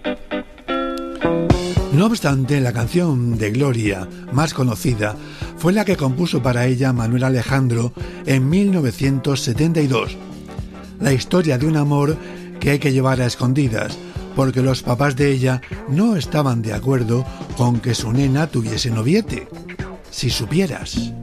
No obstante, la canción de Gloria más conocida fue la que compuso para ella Manuel Alejandro en 1972. La historia de un amor que hay que llevar a escondidas, porque los papás de ella no estaban de acuerdo con que su nena tuviese noviete. Si supieras.